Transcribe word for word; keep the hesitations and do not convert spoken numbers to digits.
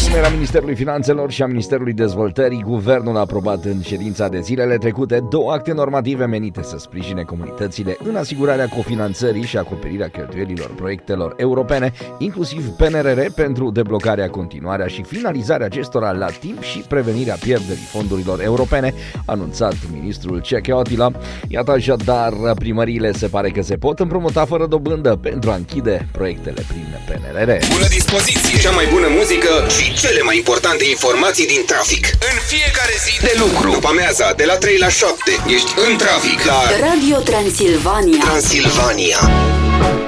Era Ministerului Finanțelor și a Ministerului Dezvoltării, Guvernul a aprobat în ședința de zilele trecute două acte normative menite să sprijine comunitățile în asigurarea cofinanțării și acoperirea cheltuielilor proiectelor europene, inclusiv P N R R, pentru deblocarea, continuarea și finalizarea acestora la timp și prevenirea pierderii fondurilor europene, anunțat ministrul Ceke Otila. Iată așadar, primăriile se pare că se pot împrumuta fără dobândă pentru a închide proiectele prin P N R R. Bună dispoziție, cea mai bună muzică și cele mai importante informații din trafic. În fiecare zi de lucru, după amiaza, de la trei la șapte, ești în trafic la Radio Transilvania. Transilvania.